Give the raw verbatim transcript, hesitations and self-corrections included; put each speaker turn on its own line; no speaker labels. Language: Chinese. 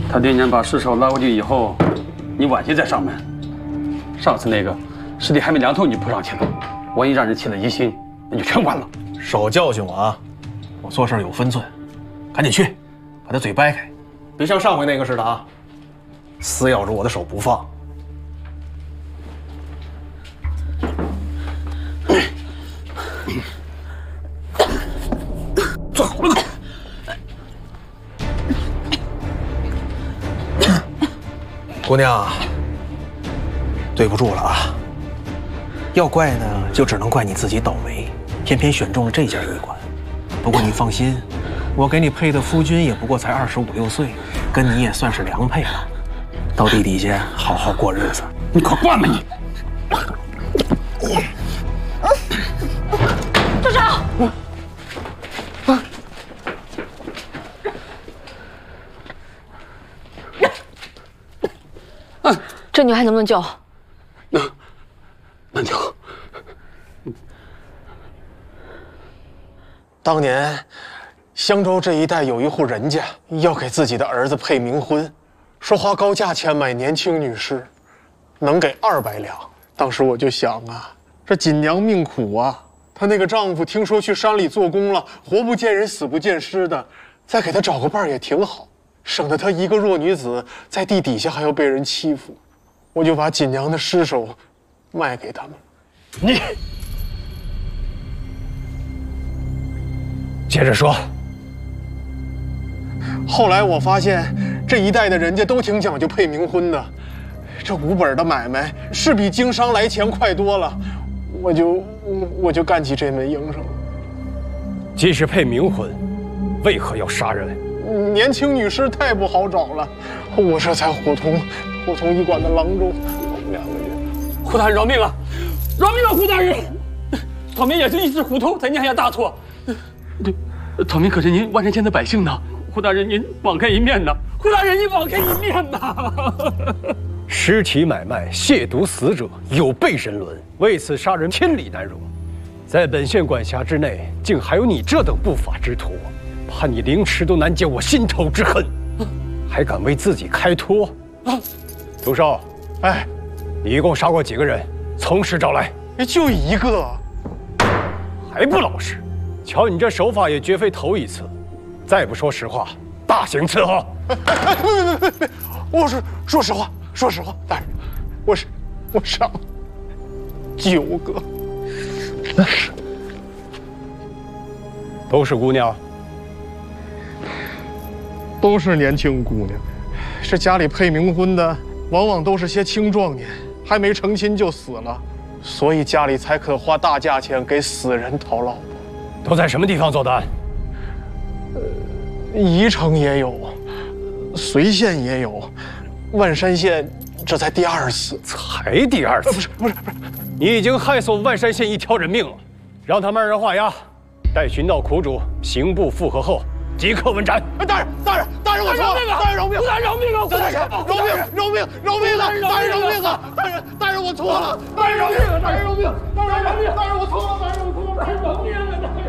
他爹娘把尸首拉过去以后，你晚些再上门。上次那个尸体还没凉透你就扑上去了，万一让人起了疑心，那就全完了。
少教训我啊！我做事有分寸，赶紧去，把他嘴掰开，别像上回那个似的啊，死咬着我的手不放。 坐好了，姑娘，对不住了啊！要怪呢，就只能怪你自己倒霉，偏偏选中了这家医馆。不过你放心，我给你配的夫君也不过才二十五六岁，跟你也算是良配了。到地底下好好过日子。
你快惯吧你！
队长。 这女孩能不能救？
能，能救。
当年，襄州这一带有一户人家要给自己的儿子配冥婚，说花高价钱买年轻女尸，能给二百两。当时我就想啊，这锦娘命苦啊，她那个丈夫听说去山里做工了，活不见人，死不见尸的，再给她找个伴儿也挺好，省得她一个弱女子在地底下还要被人欺负。 我就把锦娘的尸首卖给他们。你接着说。后来我发现这一带的人家都挺讲究配冥婚的，这无本的买卖是比经商来钱快多了，我就我就干起这门营生了。
既是配冥婚，为何要杀人？
年轻女尸太不好找了，我这才伙同。 我从医馆的郎中，我们两个人，
胡大人饶命啊！饶命啊，胡大人！草民也是一时糊涂，才酿下大错。这草民可是您万山县的百姓呢，胡大人您网开一面呐！胡大人您网开一面呐！
尸体买卖亵渎死者，有悖人伦，为此杀人千里难容。在本县管辖之内，竟还有你这等不法之徒，怕你凌迟都难解我心头之恨，还敢为自己开脱！啊 杜少，
哎，
你一共杀过几个人？从实招来。
就一个，
还不老实！瞧你这手法也绝非头一次，再不说实话，大刑伺候。
哎，别别别别！我是说实话，说实话，大人，我是我杀了九个，
都是姑娘，
都是年轻姑娘，是家里配冥婚的。 往往都是些青壮年，还没成亲就死了，所以家里才肯花大价钱给死人讨老婆。
都在什么地方做的案？
呃，宜城也有，随县也有，万山县这才第二次。
才第二次？
呃、不是不是不是，
你已经害死万山县一条人命了，让他们二人画押，待寻到苦主，刑部复核后。 即刻问斩！
大人，大人，大人，我错了！大人饶命！大人饶命啊！大人饶命！饶命！饶命啊！大人饶命啊！大人，大人我错了！大人饶命啊！大人饶命！大人饶命！大人我错了！大人我错了！大人饶命啊！大人。